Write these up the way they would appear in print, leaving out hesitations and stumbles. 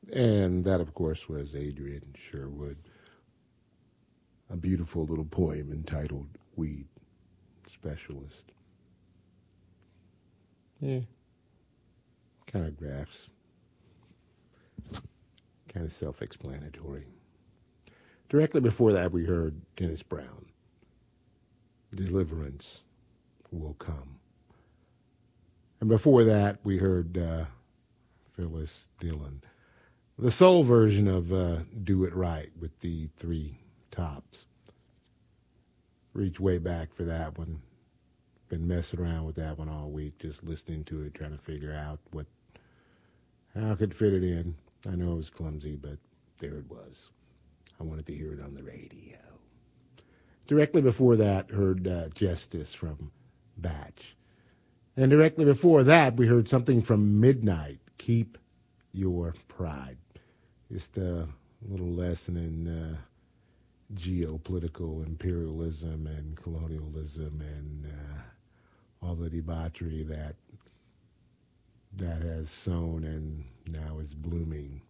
And that, of course, was Adrian Sherwood, a beautiful little poem entitled Weed Specialist. Yeah, kind of graphs, kind of self-explanatory. Directly before that, we heard Dennis Brown, Deliverance Will Come. And before that, we heard Phyllis Dillon, the soul version of Do It Right with the three tops. Reach way back for that one. Been messing around with that one all week, just listening to it, trying to figure out how I could fit it in. I know it was clumsy, but there it was. I wanted to hear it on the radio. Directly before that, heard Justice from Batch. And directly before that, we heard something from Midnight, Keep Your Pride. Just a little lesson in geopolitical imperialism and colonialism and all the debauchery that has sown and now is blooming.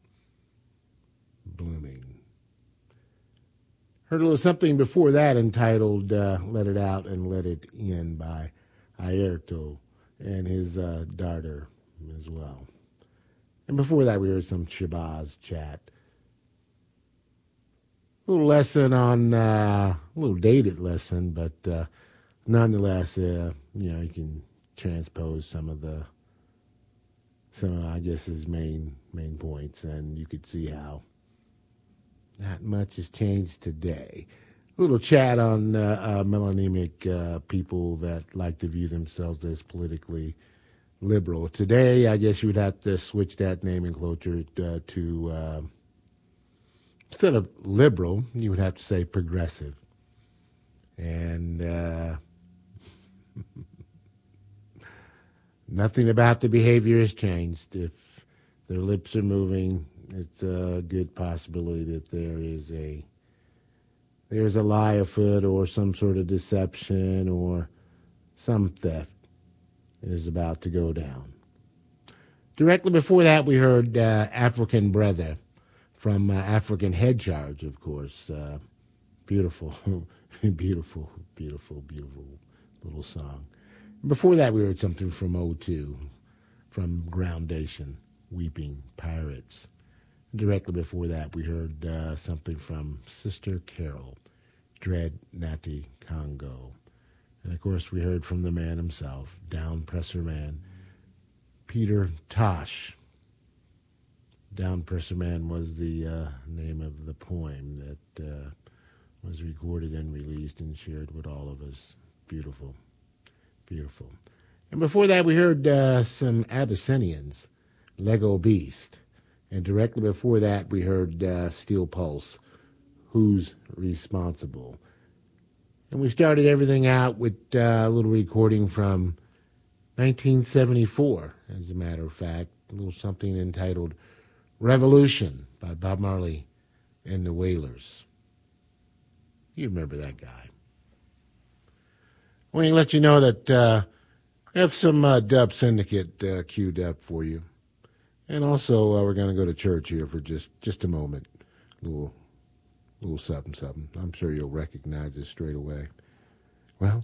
Heard a little something before that entitled Let It Out and Let It In by Airto and his daughter as well. And before that, we heard some Shabazz Chat. A little lesson on, a little dated lesson, but nonetheless, you can transpose some of I guess, his main points, and you could see how not much has changed today. A little chat on melanemic people that like to view themselves as politically liberal. Today, I guess you would have to switch that nomenclature to instead of liberal, you would have to say progressive. And nothing about the behavior has changed. If their lips are moving, it's a good possibility that there's a lie afoot or some sort of deception or some theft is about to go down. Directly before that, we heard African Brother from African Head Charge, of course. Beautiful, beautiful, beautiful, beautiful little song. Before that, we heard something from O2, from Groundation, Weeping Pirates. Directly before that, we heard something from Sister Carol, Dread Nati Congo. And, of course, we heard from the man himself, Down Presser Man, Peter Tosh. Down Presser Man was the name of the poem that was recorded and released and shared with all of us. Beautiful, beautiful. And before that, we heard some Abyssinians, Lego Beast. And directly before that, we heard Steel Pulse, Who's Responsible? And we started everything out with a little recording from 1974, as a matter of fact, a little something entitled Revolution by Bob Marley and the Wailers. You remember that guy. I want to let you know that I have some Dub Syndicate queued up for you. And also, we're going to go to church here for just a moment. Little something. I'm sure you'll recognize this straight away. Well,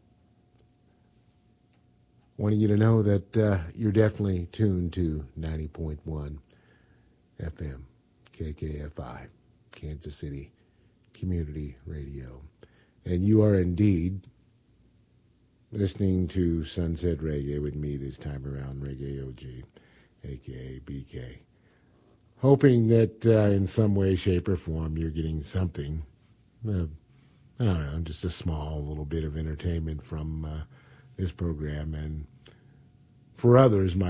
wanting you to know that you're definitely tuned to 90.1 FM, KKFI, Kansas City Community Radio. And you are indeed listening to Sunset Reggae with me this time around, Reggae OG, a.k.a. BK. Hoping that in some way, shape, or form you're getting something, I don't know, just a small little bit of entertainment from this program. And for others,